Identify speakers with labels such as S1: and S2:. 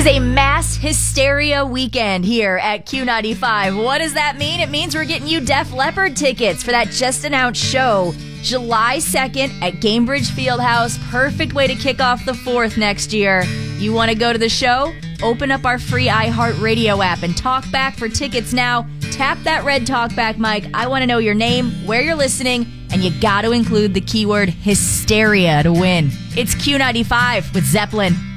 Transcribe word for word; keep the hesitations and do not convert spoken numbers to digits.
S1: is a mass hysteria weekend here at Q ninety-five. What does that mean? It means we're getting you Def Leppard tickets for that just announced show, July second at Gainbridge Fieldhouse. Perfect way to kick off the fourth next year. You want to go to the show? Open up our free iHeartRadio app and talk back for tickets now. Tap that red talkback mic. I want to know your name, where you're listening, and you got to include the keyword hysteria to win. It's Q ninety-five with Zeppelin.